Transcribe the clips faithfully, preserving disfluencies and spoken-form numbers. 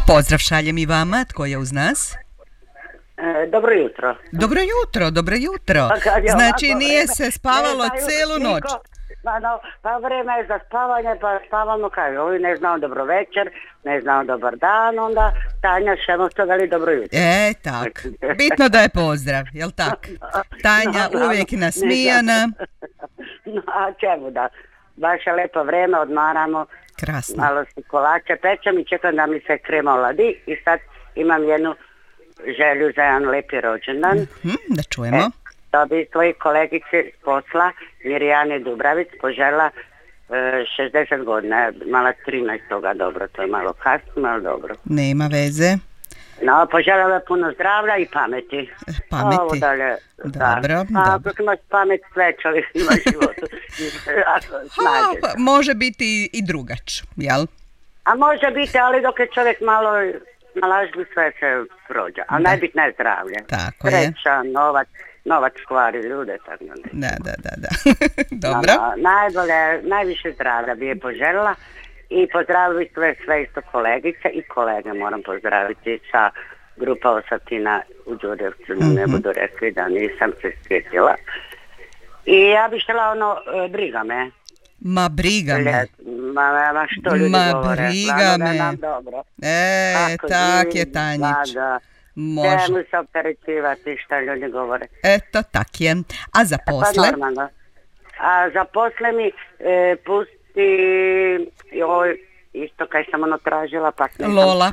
Pozdrav šaljem i vama, tko je uz nas? E, dobro jutro. Dobro jutro, dobro jutro. Pa kad je Znači ovako nije vreme, se spavalo ne znaju celu niko, noć. Pa, no, pa vreme je za spavanje, pa spavamo kaže, ovi ne znao dobro večer, ne znao dobar dan, onda Tanja Šemosto veli dobro jutro. E, tak. Bitno da je pozdrav, jel tak? Tanja No, uvijek no, nasmijana. No, a čemu da? Baš je lepo vreme, odmaramo, Krasno. malo si kolače pečem i čekam da mi se krema oladi i sad imam jednu želju za jedan lepi rođendan. Hm, da čujemo. E, da bi tvoji kolegice s posla Mirjane Dubravic požela e, šezdeset godina, mala trinaestoga dobro, to je malo kasno, malo dobro. Nema veze. No, poželjela puno zdravlja i pameti. Pameti. Ovo dalje, Dobro, da. A dobro. ako imaš pamet, sve čovjek ima životu. Ako snađe Ha, se. može biti i drugač, jel? A može biti, ali dok je čovjek malo nalažbi, sve se prođe. A najbitno je zdravlje. Tako je. Sreća, novac, novac kvari ljude, tako da ne. Da, da, da, da. Dobro. No, najbolje, najviše zdravlja bi je poželjela i pozdraviti sve, sve isto kolegice i kolege moram pozdraviti sa grupa Osatina u Đurđevcu, mm-hmm. Ne budu rekli da nisam se sjetila. I ja bih htjela ono, e, briga me. Ma briga me. Ljet, ma, ma, ma što ljudi Ma govore. briga Stvarno da me. nam dobro. E, Kako tak živi, je Tanjić. Da, da. Može. Čemu se opterećivati šta ljudi govore. Eto, tak je. A za Pa posle? normalno. A za posle mi e, pusti joj, isto kaj sam ono tražila pa ne znam. Lola.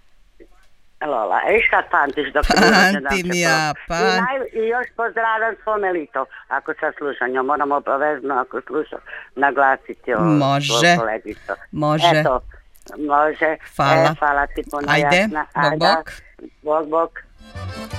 Lola, e šta pamtiš dok Pamtim ja, I, pa. naj, I još pozdravljam svome Lito, ako sad slušam, njo moram obavezno, ako slušam, naglasiti ovo. Može. Kolegico. Može. Eto, može. Hvala. E, hvala ti puno, Ajde, Jasna. bok, bok. Bok, bok.